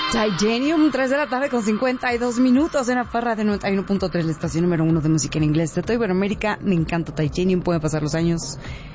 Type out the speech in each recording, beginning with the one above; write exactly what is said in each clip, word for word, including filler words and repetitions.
Titanium, tres de la tarde con cincuenta y dos minutos en la Farra de noventa y uno punto tres, la estación número uno de música en inglés de toda Iberoamérica. Me encanta Titanium, pueden pasar los años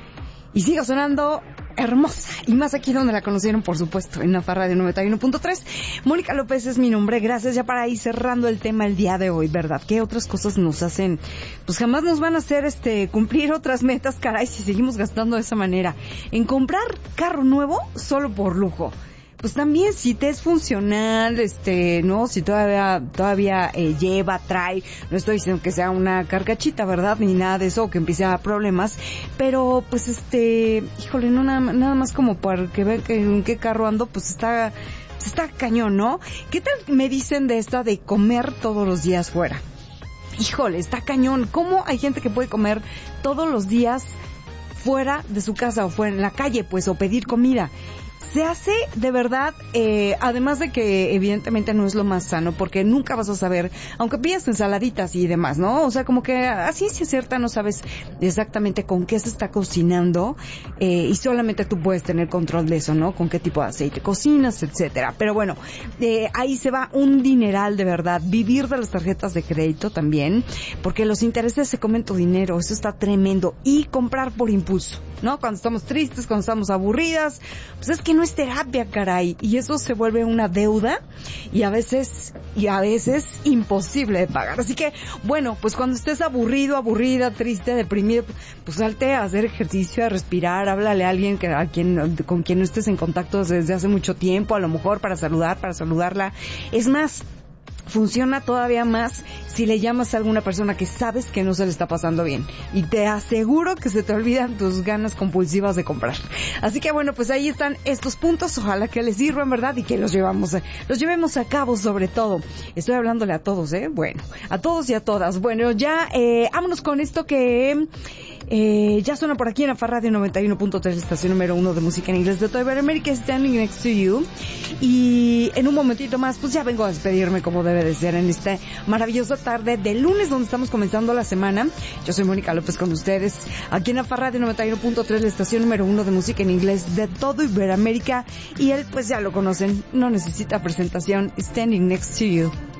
y sigue sonando hermosa. Y más aquí donde la conocieron, por supuesto, en la Farra de noventa y uno punto tres. Mónica López es mi nombre. Gracias ya para ir cerrando el tema el día de hoy, ¿verdad? ¿Qué otras cosas nos hacen? Pues jamás nos van a hacer este cumplir otras metas, caray, si seguimos gastando de esa manera. En comprar carro nuevo solo por lujo. Pues también si te es funcional, este, no, si todavía todavía eh, lleva, trae, no estoy diciendo que sea una carcachita, ¿verdad? Ni nada de eso, que empiece a dar problemas, pero pues este, híjole, no nada, nada más como para que vean que en qué carro ando, pues está, pues está cañón, ¿no? ¿Qué tal me dicen de esta de comer todos los días fuera? Híjole, está cañón. ¿Cómo hay gente que puede comer todos los días fuera de su casa o fuera en la calle, pues, o pedir comida? Se hace de verdad, eh, además de que evidentemente no es lo más sano, porque nunca vas a saber, aunque pidas ensaladitas y demás, ¿no? O sea, como que así si es cierta no sabes exactamente con qué se está cocinando, eh, y solamente tú puedes tener control de eso, ¿no? Con qué tipo de aceite cocinas, etcétera. Pero bueno, eh, ahí se va un dineral de verdad. Vivir de las tarjetas de crédito también, porque los intereses se comen tu dinero, eso está tremendo. Y comprar por impulso, ¿no? Cuando estamos tristes, cuando estamos aburridas, pues es que no es terapia, caray, y eso se vuelve una deuda y a veces y a veces imposible de pagar. Así que, bueno, pues cuando estés aburrido, aburrida, triste, deprimido, pues salte a hacer ejercicio, a respirar, háblale a alguien que a quien con quien no estés en contacto desde hace mucho tiempo, a lo mejor para saludar, para saludarla. Es más, funciona todavía más si le llamas a alguna persona que sabes que no se le está pasando bien. Y te aseguro que se te olvidan tus ganas compulsivas de comprar. Así que bueno, pues ahí están estos puntos. Ojalá que les sirvan, ¿verdad? Y que los llevamos, a, los llevemos a cabo sobre todo. Estoy hablándole a todos, ¿eh? Bueno, a todos y a todas. Bueno, ya, eh, vámonos con esto que... Eh, ya suena por aquí en la Farra de noventa y uno punto tres, la estación número uno de música en inglés de toda Iberoamérica, Standing Next to You. Y en un momentito más, pues ya vengo a despedirme como debe de ser en esta maravillosa tarde de lunes donde estamos comenzando la semana. Yo soy Mónica López con ustedes aquí en la Farra de noventa y uno punto tres, la estación número uno de música en inglés de todo Iberoamérica. Y él, pues ya lo conocen, no necesita presentación, Standing Next to You.